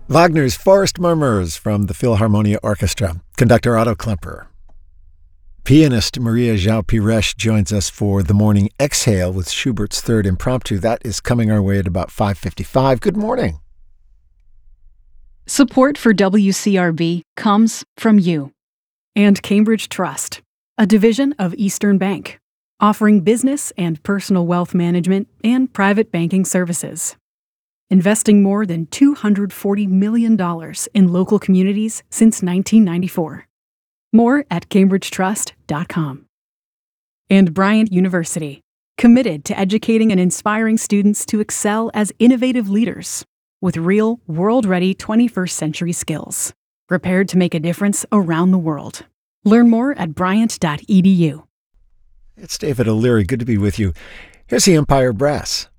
Wagner's Forest Murmurs from the Philharmonia Orchestra. Conductor Otto Klemperer. Pianist Maria João Pires joins us for The Morning Exhale with Schubert's Third Impromptu. That is coming our way at about 5:55. Good morning. Support for WCRB comes from you and Cambridge Trust, a division of Eastern Bank, offering business and personal wealth management and private banking services. Investing more than $240 million in local communities since 1994. More at cambridgetrust.com. And Bryant University, committed to educating and inspiring students to excel as innovative leaders with real, world-ready 21st century skills, prepared to make a difference around the world. Learn more at bryant.edu. It's David O'Leary. Good to be with you. Here's the Empire Brass.